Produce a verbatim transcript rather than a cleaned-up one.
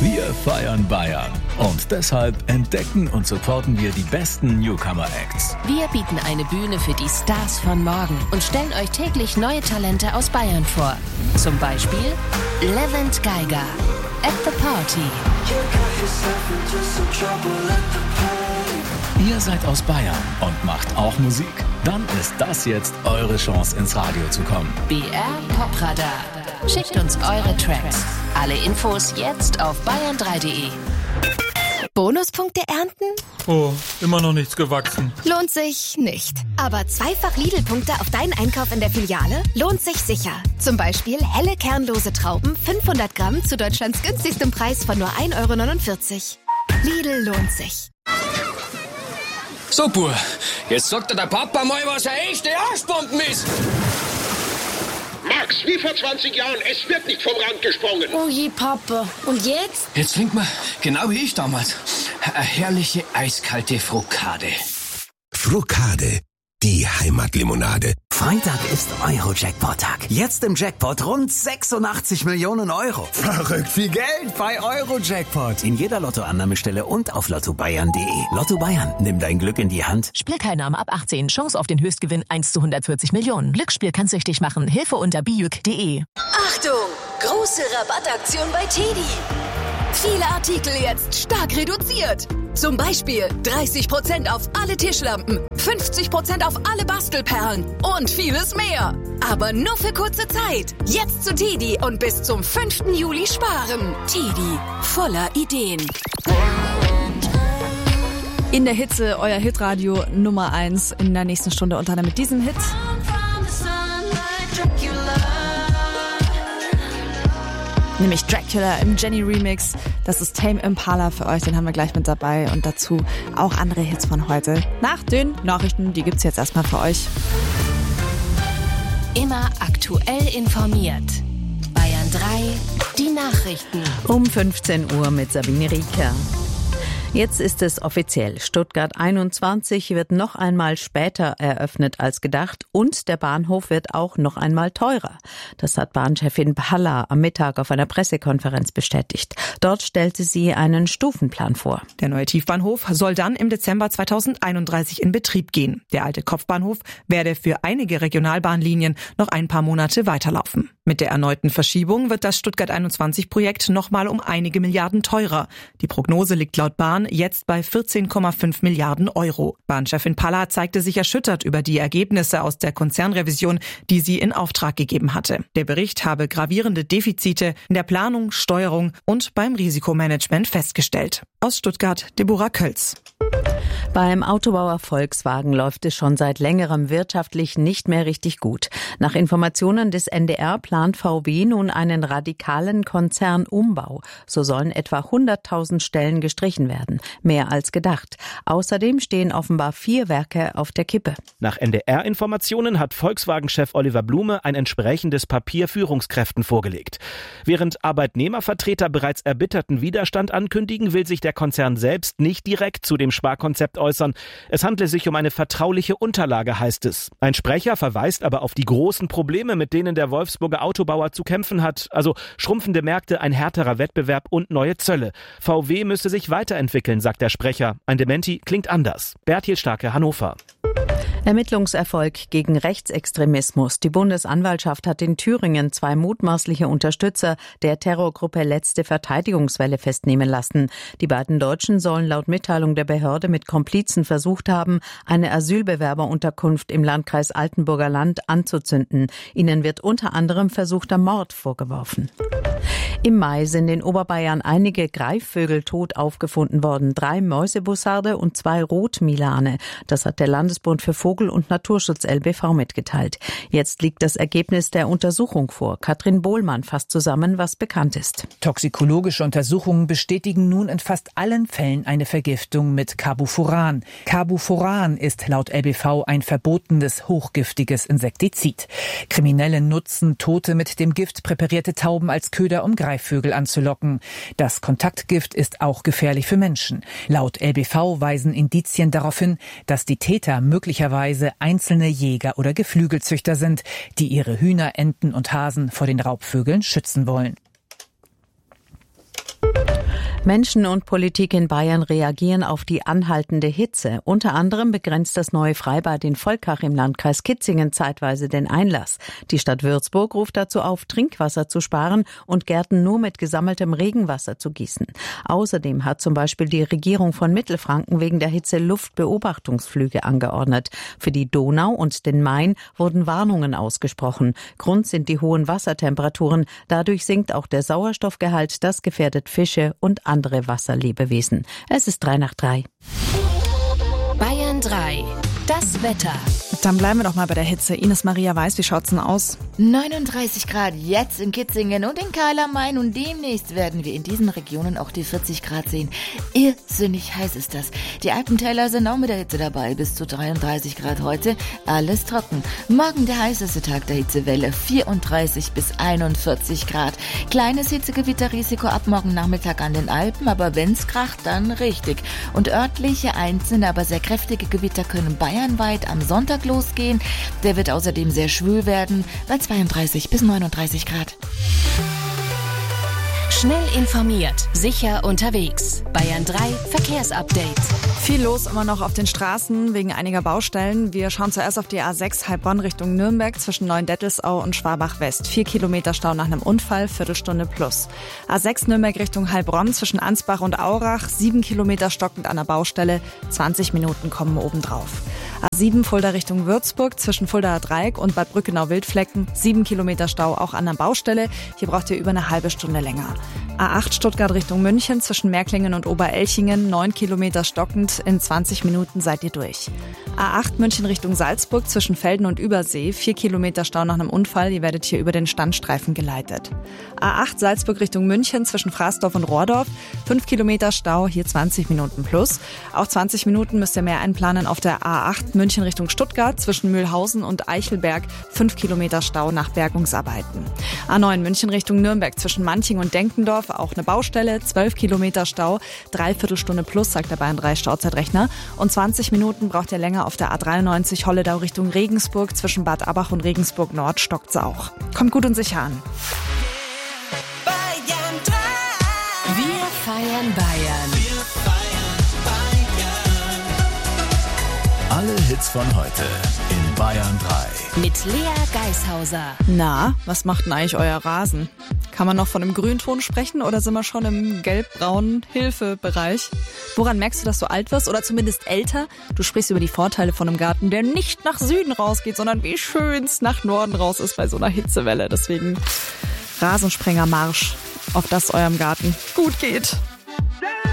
Wir feiern Bayern und deshalb entdecken und supporten wir die besten Newcomer-Acts. Wir bieten eine Bühne für die Stars von morgen und stellen euch täglich neue Talente aus Bayern vor. Zum Beispiel Levent Geiger, At the Party. Ihr seid aus Bayern und macht auch Musik? Dann ist das jetzt eure Chance, ins Radio zu kommen. B R Popradar. Schickt uns eure Tracks. Alle Infos jetzt auf bayern drei punkt de. Bonuspunkte ernten? Oh, immer noch nichts gewachsen. Lohnt sich nicht. Aber zweifach Lidl-Punkte auf deinen Einkauf in der Filiale lohnt sich sicher. Zum Beispiel helle kernlose Trauben, fünfhundert Gramm zu Deutschlands günstigstem Preis von nur ein Euro neunundvierzig. Lidl lohnt sich. So, Bub, jetzt sagt dir der Papa mal, was eine echte Arschbomben ist. Max, wie vor zwanzig Jahren, es wird nicht vom Rand gesprungen. Oh je, Papa. Und jetzt? Jetzt trinkt man, genau wie ich damals, eine herrliche eiskalte Frokade. Frokade, die Heimatlimonade. Freitag ist Euro-Jackpot-Tag. Jetzt im Jackpot rund sechsundachtzig Millionen Euro. Verrückt viel Geld bei Euro-Jackpot. In jeder Lottoannahmestelle und auf lotto bayern punkt de. Lotto Bayern, nimm dein Glück in die Hand. Spielteilnahme ab achtzehn. Chance auf den Höchstgewinn eins zu hundertvierzig Millionen. Glücksspiel kann süchtig machen. Hilfe unter bijuk punkt de. Achtung! Große Rabattaktion bei Teddy. Viele Artikel jetzt stark reduziert. Zum Beispiel dreißig Prozent auf alle Tischlampen, fünfzig Prozent auf alle Bastelperlen und vieles mehr. Aber nur für kurze Zeit. Jetzt zu Teddy und bis zum fünften Juli sparen. Teddy, voller Ideen. In der Hitze, euer Hitradio Nummer eins in der nächsten Stunde unter anderem mit diesem Hit. Nämlich Dracula im Jenny-Remix. Das ist Tame Impala für euch, den haben wir gleich mit dabei. Und dazu auch andere Hits von heute. Nach den Nachrichten, die gibt's jetzt erstmal für euch. Immer aktuell informiert. Bayern drei, die Nachrichten. Um fünfzehn Uhr mit Sabine Rieker. Jetzt ist es offiziell. Stuttgart einundzwanzig wird noch einmal später eröffnet als gedacht und der Bahnhof wird auch noch einmal teurer. Das hat Bahnchefin Palla am Mittag auf einer Pressekonferenz bestätigt. Dort stellte sie einen Stufenplan vor. Der neue Tiefbahnhof soll dann im Dezember zweitausendeinunddreißig in Betrieb gehen. Der alte Kopfbahnhof werde für einige Regionalbahnlinien noch ein paar Monate weiterlaufen. Mit der erneuten Verschiebung wird das Stuttgart einundzwanzig Projekt nochmal um einige Milliarden teurer. Die Prognose liegt laut Bahn jetzt bei vierzehn Komma fünf Milliarden Euro. Bahnchefin Palla zeigte sich erschüttert über die Ergebnisse aus der Konzernrevision, die sie in Auftrag gegeben hatte. Der Bericht habe gravierende Defizite in der Planung, Steuerung und beim Risikomanagement festgestellt. Aus Stuttgart, Deborah Kölz. Beim Autobauer Volkswagen läuft es schon seit längerem wirtschaftlich nicht mehr richtig gut. Nach Informationen des N D R plant V W nun einen radikalen Konzernumbau. So sollen etwa hunderttausend Stellen gestrichen werden. Mehr als gedacht. Außerdem stehen offenbar vier Werke auf der Kippe. Nach N D R-Informationen hat Volkswagen-Chef Oliver Blume ein entsprechendes Papier Führungskräften vorgelegt. Während Arbeitnehmervertreter bereits erbitterten Widerstand ankündigen, will sich der Konzern selbst nicht direkt zu dem Sparkonzept äußern. Es handle sich um eine vertrauliche Unterlage, heißt es. Ein Sprecher verweist aber auf die großen Probleme, mit denen der Wolfsburger Autobauer zu kämpfen hat. Also schrumpfende Märkte, ein härterer Wettbewerb und neue Zölle. V W müsse sich weiterentwickeln, sagt der Sprecher. Ein Dementi klingt anders. Berthild Starke, Hannover. Ermittlungserfolg gegen Rechtsextremismus. Die Bundesanwaltschaft hat in Thüringen zwei mutmaßliche Unterstützer der Terrorgruppe Letzte Verteidigungswelle festnehmen lassen. Die beiden Deutschen sollen laut Mitteilung der Behörde mit Komplizen versucht haben, eine Asylbewerberunterkunft im Landkreis Altenburger Land anzuzünden. Ihnen wird unter anderem versuchter Mord vorgeworfen. Im Mai sind in Oberbayern einige Greifvögel tot aufgefunden worden. Drei Mäusebussarde und zwei Rotmilane. Das hat der Landesbund für Vogel- und Naturschutz L B V mitgeteilt. Jetzt liegt das Ergebnis der Untersuchung vor. Katrin Bohlmann fasst zusammen, was bekannt ist. Toxikologische Untersuchungen bestätigen nun in fast allen Fällen eine Vergiftung mit Carbofuran. Carbofuran ist laut L B V ein verbotenes, hochgiftiges Insektizid. Kriminelle nutzen tote, mit dem Gift präparierte Tauben als Köder, um Greifvögel anzulocken. Das Kontaktgift ist auch gefährlich für Menschen. Laut L B V weisen Indizien darauf hin, dass die Täter möglicherweise einzelne Jäger oder Geflügelzüchter sind, die ihre Hühner, Enten und Hasen vor den Raubvögeln schützen wollen. Menschen und Politik in Bayern reagieren auf die anhaltende Hitze. Unter anderem begrenzt das neue Freibad in Volkach im Landkreis Kitzingen zeitweise den Einlass. Die Stadt Würzburg ruft dazu auf, Trinkwasser zu sparen und Gärten nur mit gesammeltem Regenwasser zu gießen. Außerdem hat zum Beispiel die Regierung von Mittelfranken wegen der Hitze Luftbeobachtungsflüge angeordnet. Für die Donau und den Main wurden Warnungen ausgesprochen. Grund sind die hohen Wassertemperaturen. Dadurch sinkt auch der Sauerstoffgehalt. Das gefährdet Fische und andere Wasserlebewesen. Es ist drei nach drei. Bayern drei. Das Wetter. Dann bleiben wir doch mal bei der Hitze. Ines Maria Weiß, wie schaut's denn aus? neununddreißig Grad jetzt in Kitzingen und in Keil am Main und demnächst werden wir in diesen Regionen auch die vierzig Grad sehen. Irrsinnig heiß ist das. Die Alpentäler sind auch mit der Hitze dabei. Bis zu dreiunddreißig Grad heute, alles trocken. Morgen der heißeste Tag der Hitzewelle, vierunddreißig bis einundvierzig Grad. Kleines Hitzegewitterrisiko ab morgen Nachmittag an den Alpen, aber wenn's kracht, dann richtig. Und örtliche, einzelne, aber sehr kräftige Gewitter können bayernweit am Sonntag losgehen. Der wird außerdem sehr schwül werden, bei zweiunddreißig bis neununddreißig Grad. Schnell informiert, sicher unterwegs. Bayern drei Verkehrsupdate. Viel los immer noch auf den Straßen wegen einiger Baustellen. Wir schauen zuerst auf die A sechs Heilbronn Richtung Nürnberg zwischen Neuendettelsau und Schwabach West. Vier Kilometer Stau nach einem Unfall, Viertelstunde plus. A sechs Nürnberg Richtung Heilbronn zwischen Ansbach und Aurach. Sieben Kilometer stockend an der Baustelle. zwanzig Minuten kommen obendrauf. A sieben Fulda Richtung Würzburg zwischen Fuldaer Dreieck und Bad Brückenau-Wildflecken. Sieben Kilometer Stau auch an der Baustelle. Hier braucht ihr über eine halbe Stunde länger. A acht Stuttgart Richtung München zwischen Märklingen und Oberelchingen. Neun Kilometer stockend. In zwanzig Minuten seid ihr durch. A acht München Richtung Salzburg zwischen Velden und Übersee. Vier Kilometer Stau nach einem Unfall. Ihr werdet hier über den Standstreifen geleitet. A acht Salzburg Richtung München zwischen Fraßdorf und Rohrdorf. Fünf Kilometer Stau. Hier zwanzig Minuten plus. Auch zwanzig Minuten müsst ihr mehr einplanen auf der A acht München Richtung Stuttgart zwischen Mühlhausen und Eichelberg. Fünf Kilometer Stau nach Bergungsarbeiten. A neun München Richtung Nürnberg zwischen Manching und Denkendorf. Auch eine Baustelle. Zwölf Kilometer Stau. Dreiviertel Stunde plus, sagt der Bayern drei Stauzeitrechner. Und zwanzig Minuten braucht ihr länger auf der A dreiundneunzig Holledau Richtung Regensburg. Zwischen Bad Abach und Regensburg Nord stockt's auch. Kommt gut und sicher an. Bayern drei. Wir feiern Bayern. Wir feiern Bayern. Alle Hits von heute in Bayern drei. Mit Lea Geishauser. Na, was macht denn eigentlich euer Rasen? Kann man noch von einem Grünton sprechen oder sind wir schon im gelb-braunen Hilfebereich? Woran merkst du, dass du alt wirst oder zumindest älter? Du sprichst über die Vorteile von einem Garten, der nicht nach Süden rausgeht, sondern wie schön's nach Norden raus ist bei so einer Hitzewelle. Deswegen Rasensprengermarsch, auf das eurem Garten gut geht.